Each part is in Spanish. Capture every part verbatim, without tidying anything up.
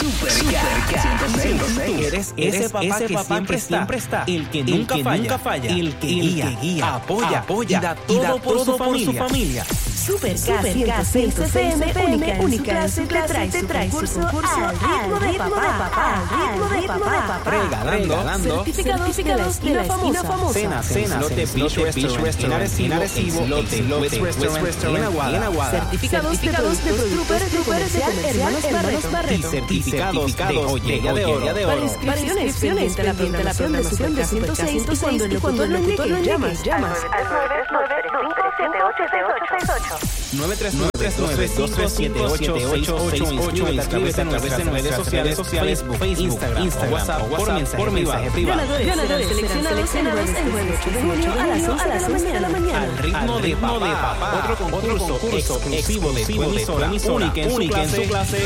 Super ciento seis. Eres ese papá, ese que, papá siempre, que siempre está, el que nunca, el que falla, nunca falla, el que el guía, que guía, apoya, apoya y da todo, y da por, todo su por su familia. Super K ciento seis F M, única en su clase, te trae su concurso al ritmo de papá, al ritmo de papá. Regalando certificados de la esquina famosa. Cenas, cenas, Lotte Beach Restaurant, en Arecibo, Lotte Restaurant, en Aguada. Certificados de Troopers de Comercial Hermanos Barreto. Y certificados de Joyería de Oro. Para inscripciones, pendiente la programación de Super K ciento seis y cuando el locutor lo indique, llamas, llamas al nueve tres nueve cinco siete ocho seis ocho seis ocho. nueve tres nueve dos tres siete ocho seis ocho seis ocho. Inscríbete a través de nuestras redes sociales, Facebook, Instagram, WhatsApp, por mensaje privado. Ganadores seleccionados en el ocho de junio a las once de la mañana. Al ritmo de papá. Otro concurso exclusivo de tu emisora, única en su clase.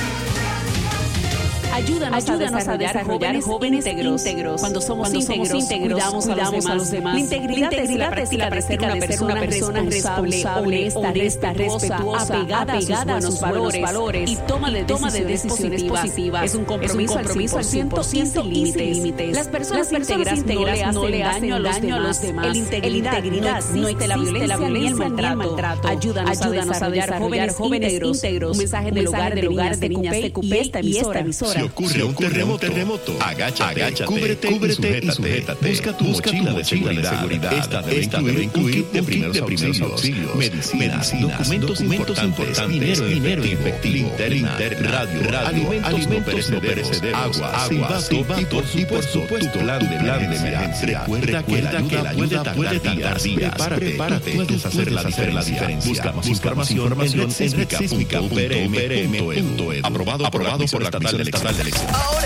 Ayúdanos, Ayúdanos a desarrollar, a desarrollar jóvenes íntegros. íntegros. Cuando somos Cuando íntegros, íntegros cuidamos, cuidamos a los demás. La integridad, la integridad es la práctica de ser una persona responsable, honesta, respetuosa, apegada, apegada a sus valores, valores y toma de, y toma de decisiones positivas. Es un compromiso, es un compromiso al cien por ciento sin límites. Las personas íntegras no le hacen daño a los demás. La integridad no existe la violencia ni el maltrato. Ayúdanos a desarrollar jóvenes íntegros. Un mensaje del hogar de niñas T Q P y esta emisora. Ocurre un terremoto, terremoto. Agáchate, Agáchate cúbrete, cúbrete y sujétate. Busca tu Busca mochila, tu mochila de seguridad. Esta debe Esta incluir, incluir un kit de primeros, primeros auxilios, medicinas, documentos, documentos importantes, dinero, dinero efectivo, linterna, radio, radio, alimentos, alimentos no perecederos, agua, agua, silbato y por supuesto tu plan de emergencia. Recuerda que la ayuda puede tardar días. Prepárate, puedes hacer la diferencia. Busca más información en red sísmica punto u p r m punto e d u. Aprobado por la Estatal de Elecciones. Ahora